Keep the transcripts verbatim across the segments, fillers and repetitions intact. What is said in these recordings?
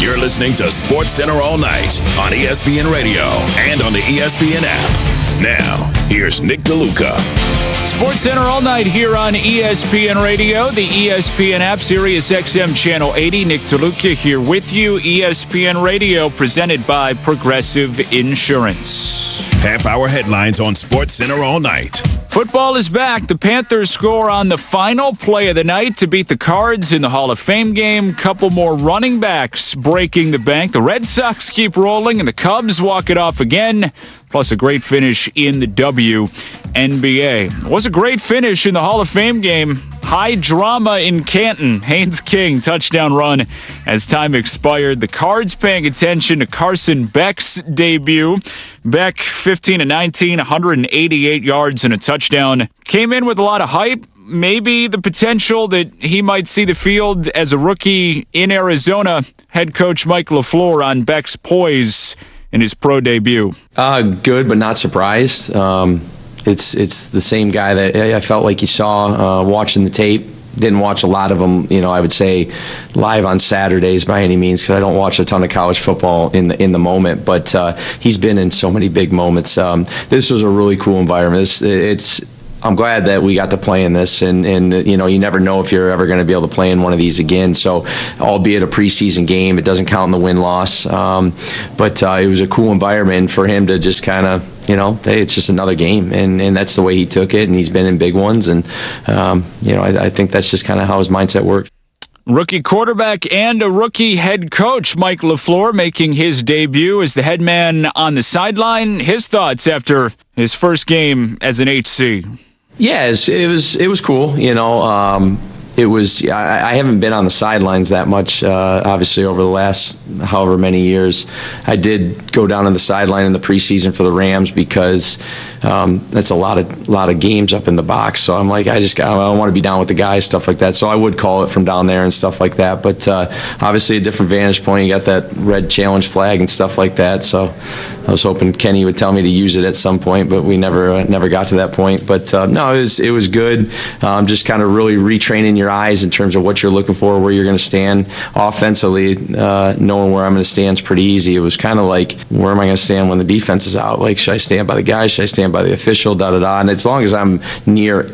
You're listening to Sports Center all night on E S P N Radio and on the E S P N app. Now, here's Nick DeLuca. Sports Center all night here on E S P N Radio, the E S P N app, Sirius X M Channel eighty. Nick DeLuca here with you. E S P N Radio presented by Progressive Insurance. Half-hour headlines on Sports Center all night. Football is back. The Panthers score on the final play of the night to beat the Cards in the Hall of Fame game. Couple more running backs breaking the bank. The Red Sox keep rolling, and the Cubs walk it off again. Plus a great finish in the W N B A. It was a great finish in the Hall of Fame game. High drama in Canton. Haynes King touchdown run as time expired. The Cards paying attention to Carson Beck's debut. Beck, fifteen and nineteen, one hundred eighty-eight yards and a touchdown. Came in with a lot of hype. Maybe the potential that he might see the field as a rookie in Arizona. Head coach Mike LaFleur on Beck's poise in his pro debut. Uh, good, but not surprised. Um, it's it's the same guy that I felt like you saw uh, watching the tape. Didn't watch a lot of them, you know, I would say live on Saturdays by any means, because I don't watch a ton of college football in the in the moment. But uh, he's been in so many big moments. Um, this was a really cool environment. It's, it's I'm glad that we got to play in this, and, and you know, you never know if you're ever going to be able to play in one of these again. So, albeit a preseason game, it doesn't count in the win-loss. Um, but uh, it was a cool environment for him to just kind of, you know, hey, it's just another game, and, and that's the way he took it, and he's been in big ones, and, um, you know, I, I think that's just kind of how his mindset works. Rookie quarterback and a rookie head coach, Mike LaFleur, making his debut as the head man on the sideline. His thoughts after his first game as an H C. Yeah, it was, it was it was cool. You know, um, it was. I, I haven't been on the sidelines that much, uh, obviously, over the last however many years. I did go down on the sideline in the preseason for the Rams because um, that's a lot of lot of games up in the box. So I'm like, I just I don't want to be down with the guys, stuff like that. So I would call it from down there and stuff like that. But uh, obviously, a different vantage point. You got that red challenge flag and stuff like that. So I was hoping Kenny would tell me to use it at some point, but we never uh, never got to that point. But uh, no, it was it was good. Um, just kind of really retraining your eyes in terms of what you're looking for, where you're going to stand offensively. Uh, knowing where I'm going to stand is pretty easy. It was kind of like, where am I going to stand when the defense is out? Like, should I stand by the guys? Should I stand by the official? Da da da. And as long as I'm near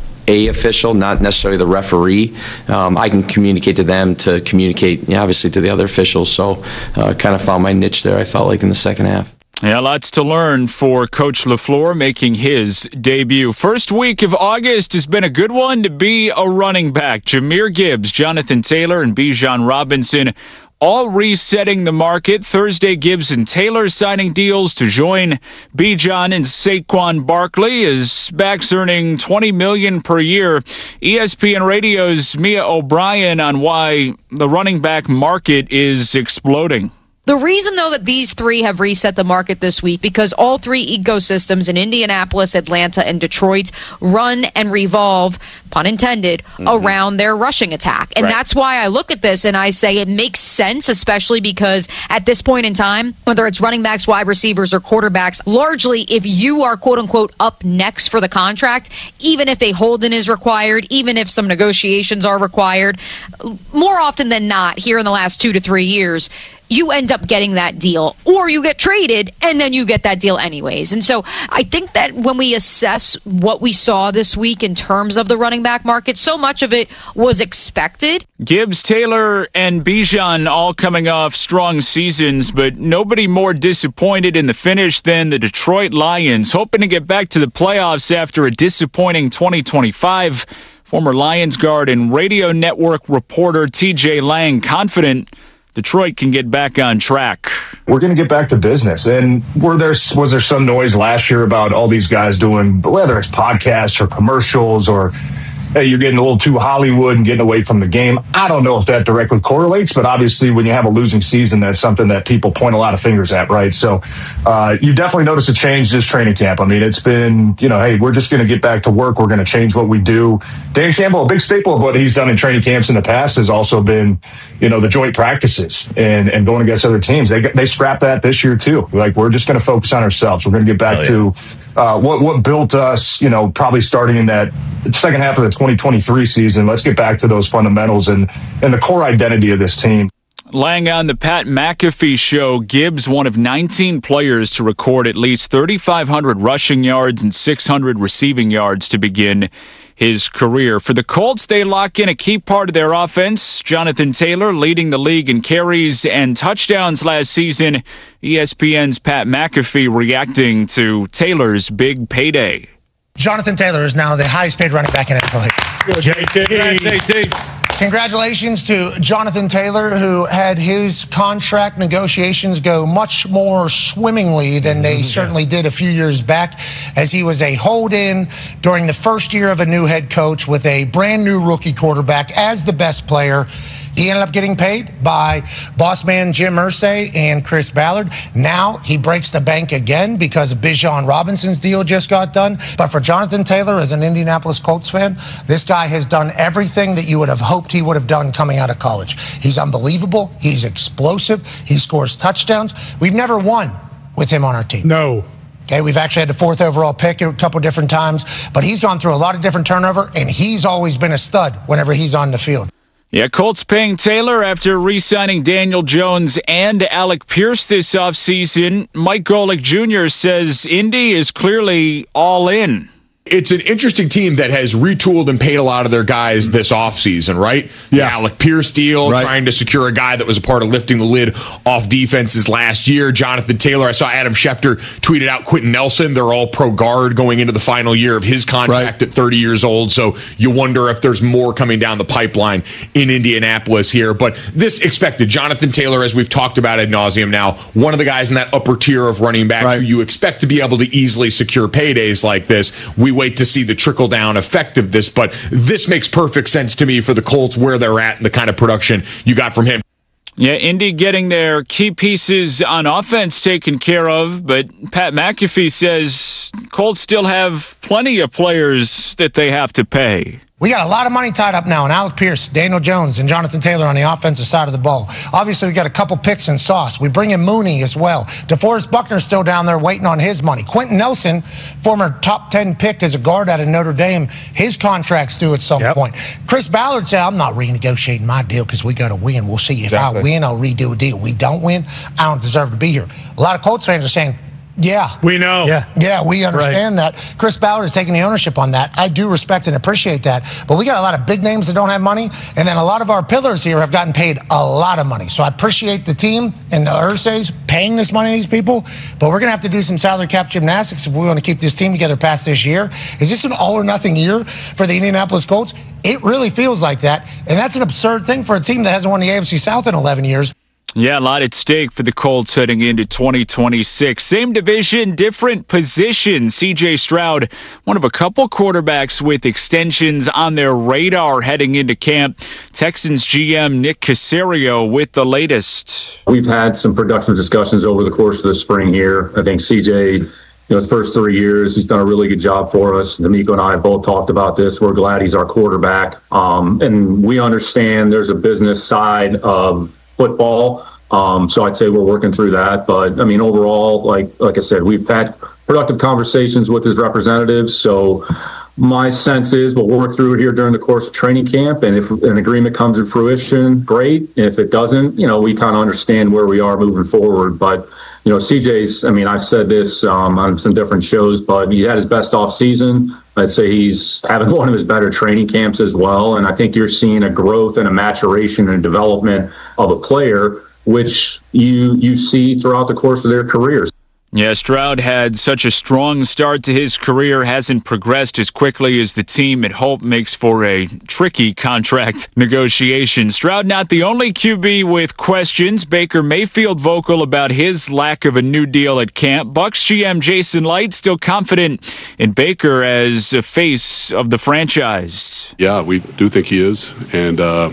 a official, not necessarily the referee, um, I can communicate to them to communicate, you know, obviously, to the other officials. So uh, kind of found my niche there, I felt like, in the second half. Yeah, lots to learn for Coach LaFleur making his debut. First week of August has been a good one to be a running back. Jahmyr Gibbs, Jonathan Taylor, and Bijan Robinson all resetting the market. Thursday, Gibbs and Taylor signing deals to join Bijan and Saquon Barkley as backs earning twenty million dollars per year. E S P N Radio's Mia O'Brien on why the running back market is exploding. The reason, though, that these three have reset the market this week, because all three ecosystems in Indianapolis, Atlanta, and Detroit run and revolve, pun intended, mm-hmm. around their rushing attack. And right. that's why I look at this and I say it makes sense, especially because at this point in time, whether it's running backs, wide receivers, or quarterbacks, largely if you are, quote-unquote, up next for the contract, even if a hold-in is required, even if some negotiations are required, more often than not, here in the last two to three years, you end up getting that deal, or you get traded and then you get that deal anyways. And so I think that when we assess what we saw this week in terms of the running back market, so much of it was expected. Gibbs, Taylor, and Bijan all coming off strong seasons, but nobody more disappointed in the finish than the Detroit Lions, hoping to get back to the playoffs after a disappointing twenty twenty-five. Former Lions guard and radio network reporter T J Lang confident Detroit can get back on track. We're going to get back to business. And were there, was there some noise last year about all these guys doing, whether it's podcasts or commercials or, hey, you're getting a little too Hollywood and getting away from the game? I don't know if that directly correlates, but obviously when you have a losing season, that's something that people point a lot of fingers at, right? So uh, you definitely noticed a change this training camp. I mean, it's been, you know, hey, we're just going to get back to work. We're going to change what we do. Dan Campbell, a big staple of what he's done in training camps in the past has also been, you know, the joint practices and, and going against other teams. They they scrapped that this year too. Like, we're just going to focus on ourselves. We're going to get back oh, yeah. to uh, what what built us, you know, probably starting in that second half of the twenty twenty-three season. Let's get back to those fundamentals and, and the core identity of this team. Lying on the Pat McAfee show, Gibbs one of nineteen players to record at least thirty-five hundred rushing yards and six hundred receiving yards to begin his career. For the Colts, they lock in a key part of their offense. Jonathan Taylor leading the league in carries and touchdowns last season. E S P N's Pat McAfee reacting to Taylor's big payday. Jonathan Taylor is now the highest paid running back in N F L history. J T. Congratulations to Jonathan Taylor, who had his contract negotiations go much more swimmingly than they certainly did a few years back, as he was a hold-in during the first year of a new head coach with a brand-new rookie quarterback as the best player. He ended up getting paid by boss man Jim Irsay and Chris Ballard. Now he breaks the bank again because Bijan Robinson's deal just got done. But for Jonathan Taylor, as an Indianapolis Colts fan, this guy has done everything that you would have hoped he would have done coming out of college. He's unbelievable. He's explosive. He scores touchdowns. We've never won with him on our team. No. Okay, we've actually had the fourth overall pick a couple different times, but he's gone through a lot of different turnover, and he's always been a stud whenever he's on the field. Yeah, Colts paying Taylor after re-signing Daniel Jones and Alec Pierce this offseason. Mike Golick Junior says Indy is clearly all in. It's an interesting team that has retooled and paid a lot of their guys this offseason, right? Yeah. The Alec Pierce deal, right. Trying to secure a guy that was a part of lifting the lid off defenses last year. Jonathan Taylor, I saw Adam Schefter tweeted out Quentin Nelson. They're all pro guard going into the final year of his contract right. at thirty years old. So you wonder if there's more coming down the pipeline in Indianapolis here. But this expected. Jonathan Taylor, as we've talked about ad nauseum now, one of the guys in that upper tier of running backs right. who you expect to be able to easily secure paydays like this. We wait to see the trickle-down effect of this, but this makes perfect sense to me for the Colts, where they're at and the kind of production you got from him. Yeah, Indy getting their key pieces on offense taken care of, but Pat McAfee says Colts still have plenty of players that they have to pay. We got a lot of money tied up now in Alec Pierce, Daniel Jones, and Jonathan Taylor on the offensive side of the ball. Obviously, we got a couple picks in sauce. We bring in Mooney as well. DeForest Buckner's still down there waiting on his money. Quentin Nelson, former top ten pick as a guard out of Notre Dame, his contract's due at some yep. point. Chris Ballard said, I'm not renegotiating my deal because we got to win. We'll see. If exactly. I win, I'll redo a deal. We don't win, I don't deserve to be here. A lot of Colts fans are saying, yeah. We know. Yeah, yeah we understand right. that. Chris Ballard is taking the ownership on that. I do respect and appreciate that. But we got a lot of big names that don't have money, and then a lot of our pillars here have gotten paid a lot of money. So I appreciate the team and the Irsays paying this money to these people, but we're going to have to do some salary cap gymnastics if we want to keep this team together past this year. Is this an all-or-nothing year for the Indianapolis Colts? It really feels like that, and that's an absurd thing for a team that hasn't won the A F C South in eleven years. Yeah, a lot at stake for the Colts heading into twenty twenty-six. Same division, different position. C J Stroud, one of a couple quarterbacks with extensions on their radar heading into camp. Texans G M Nick Caserio with the latest. We've had some productive discussions over the course of the spring here. I think C J, you know, his first three years, he's done a really good job for us. D'Amico and I have both talked about this. We're glad he's our quarterback. Um, and we understand there's a business side of football. Um, so I'd say we're working through that. But, I mean, overall, like like I said, we've had productive conversations with his representatives. So my sense is we'll work through it here during the course of training camp. And if an agreement comes to fruition, great. If it doesn't, you know, we kind of understand where we are moving forward. But, you know, C J's, I mean, I've said this um, on some different shows, but he had his best off season. I'd say he's having one of his better training camps as well. And I think you're seeing a growth and a maturation and development of a player, which you you see throughout the course of their careers. Yeah, Stroud had such a strong start to his career, hasn't progressed as quickly as the team had hoped, makes for a tricky contract negotiation. Stroud not the only Q B with questions. Baker Mayfield vocal about his lack of a new deal at camp. Bucs G M Jason Light still confident in Baker as a face of the franchise. Yeah, we do think he is, and uh,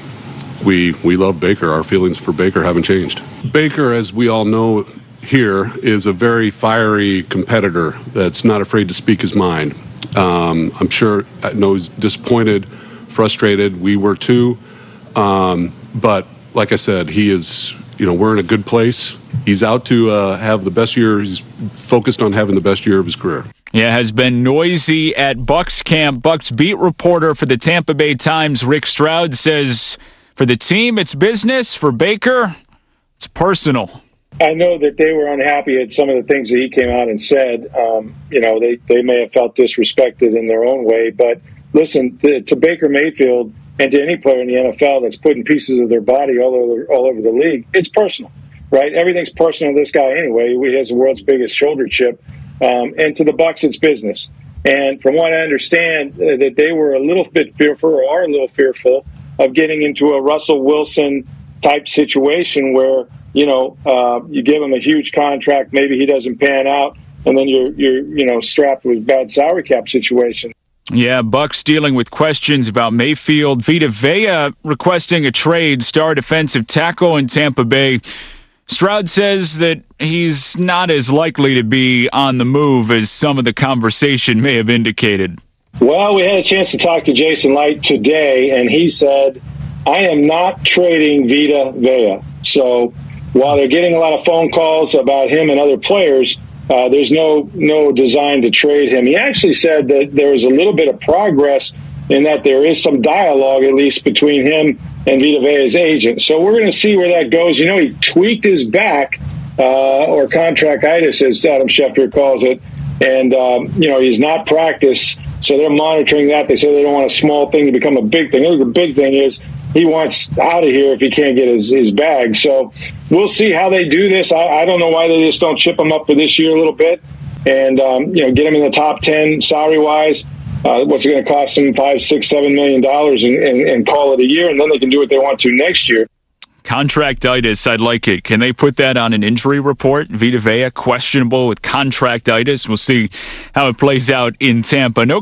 we we love Baker. Our feelings for Baker haven't changed. Baker, as we all know here, is a very fiery competitor that's not afraid to speak his mind. Um, I'm sure, I know he's disappointed, frustrated. We were too. Um, but like I said, he is, you know, we're in a good place. He's out to uh, have the best year. He's focused on having the best year of his career. Yeah, has been noisy at Bucs camp. Bucs beat reporter for the Tampa Bay Times, Rick Stroud, says For the team, it's business. For Baker, it's personal. I know that they were unhappy at some of the things that he came out and said. Um, you know, they, they may have felt disrespected in their own way. But listen, to, to Baker Mayfield and to any player in the N F L that's putting pieces of their body all over, all over the league, it's personal, right? Everything's personal to this guy anyway. He has the world's biggest shoulder chip. Um, and to the Bucs, it's business. And from what I understand, uh, that they were a little bit fearful or are a little fearful of getting into a Russell Wilson type situation where, you know, uh, you give him a huge contract, maybe he doesn't pan out, and then you're, you're, you know, strapped with bad salary cap situation. Yeah, Bucs dealing with questions about Mayfield. Vita Vea requesting a trade, star defensive tackle in Tampa Bay. Stroud says that he's not as likely to be on the move as some of the conversation may have indicated. Well, we had a chance to talk to Jason Light today, and he said, I am not trading Vita Vea. So while they're getting a lot of phone calls about him and other players, uh, there's no no design to trade him. He actually said that there was a little bit of progress in that there is some dialogue, at least, between him and Vita Vea's agent. So we're going to see where that goes. You know, he tweaked his back, uh, or contractitis, as Adam Schefter calls it, and, um, you know, he's not practiced. So they're monitoring that. They say they don't want a small thing to become a big thing. I think the big thing is he wants out of here if he can't get his, his bag. So we'll see how they do this. I, I don't know why they just don't chip him up for this year a little bit and, um, you know, get him in the top ten salary-wise. Uh, what's it going to cost them? Five, six, seven million dollars and, and, and call it a year, and then they can do what they want to next year. Contractitis, I'd like it. Can they put that on an injury report? Vita Vea questionable with contractitis. We'll see how it plays out in Tampa. No